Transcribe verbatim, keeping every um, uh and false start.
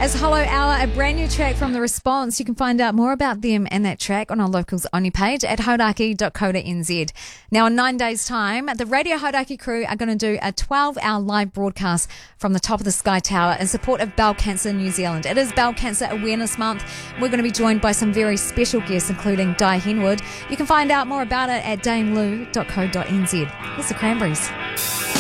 As Hollow Hour, a brand new track from The Response. You can find out more about them and that track on our Locals Only page at hauraki dot co dot n z. Now, in nine days' time, the Radio Hauraki crew are going to do a twelve-hour live broadcast from the top of the Sky Tower in support of bowel cancer New Zealand. It is Bowel Cancer Awareness Month. We're going to be joined by some very special guests, including Di Henwood. You can find out more about it at dame lou dot co dot n z. Here's the Cranberries.